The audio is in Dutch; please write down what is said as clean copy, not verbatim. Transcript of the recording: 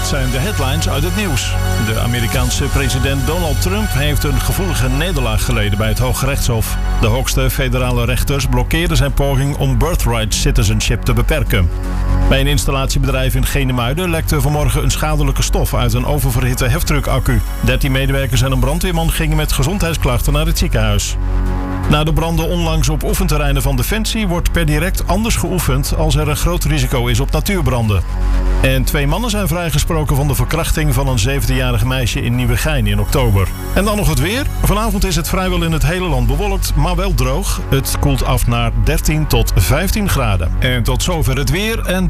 Dit zijn de headlines uit het nieuws. De Amerikaanse president Donald Trump heeft een gevoelige nederlaag geleden bij het Hooggerechtshof. De hoogste federale rechters blokkeerden zijn poging om birthright citizenship te beperken. Bij een installatiebedrijf in Genemuiden lekte vanmorgen een schadelijke stof uit een oververhitte heftruckaccu. 13 medewerkers en een brandweerman gingen met gezondheidsklachten naar het ziekenhuis. Na de branden onlangs op oefenterreinen van Defensie wordt per direct anders geoefend als er een groot risico is op natuurbranden. En 2 mannen zijn vrijgesproken van de verkrachting van een 17-jarige meisje in Nieuwegein in oktober. En dan nog het weer. Vanavond is het vrijwel in het hele land bewolkt, maar wel droog. Het koelt af naar 13 tot 15 graden. En tot zover het weer en